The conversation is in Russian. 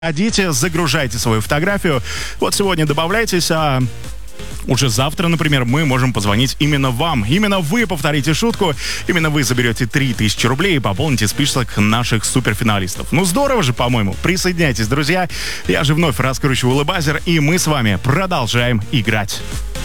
Ходите, загружайте свою фотографию. Вот сегодня добавляйтесь, а уже завтра, например, мы можем позвонить именно вам. Именно вы повторите шутку, именно вы заберете 3000 рублей и пополните список наших суперфиналистов. Ну здорово же, по-моему. Присоединяйтесь, друзья. Я же вновь раскручиваю Улыбайзер, и мы с вами продолжаем играть.